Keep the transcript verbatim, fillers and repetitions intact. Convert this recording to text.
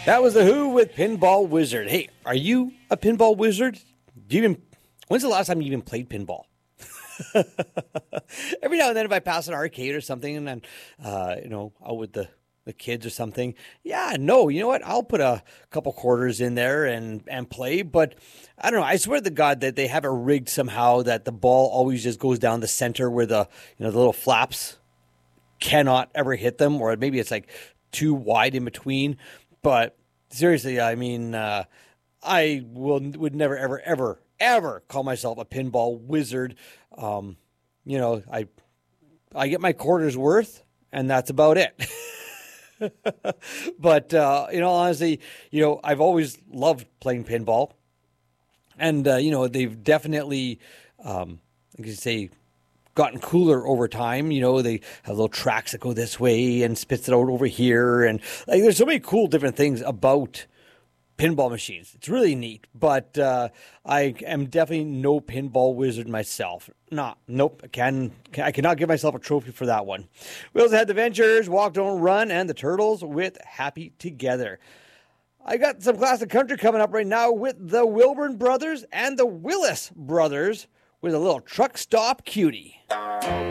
That was The Who with Pinball Wizard. Hey, are you a pinball wizard? Do you even? When's the last time you even played pinball? Every now and then, if I pass an arcade or something, and then, uh, you know, out with the, the kids or something, yeah, no, you know what? I'll put a couple quarters in there and, and play. But I don't know. I swear to God that they have it rigged somehow that the ball always just goes down the center where the, you know, the little flaps cannot ever hit them, or maybe it's like too wide in between. But seriously, I mean, uh, I will would never, ever, ever, ever call myself a pinball wizard. Um, you know, I I get my quarter's worth, and that's about it. But, uh, you know, honestly, you know, I've always loved playing pinball. And, uh, you know, they've definitely, um, I can say, gotten cooler over time. You know, they have little tracks that go this way and spits it out over here. And like, there's so many cool different things about pinball machines. It's really neat, but uh, I am definitely no pinball wizard myself. Not, nope. I can I cannot give myself a trophy for that one. We also had the Ventures, Walk Don't Run, and the Turtles with Happy Together. I got some classic country coming up right now with the Wilburn Brothers and the Willis Brothers with a little Truck Stop Cutie.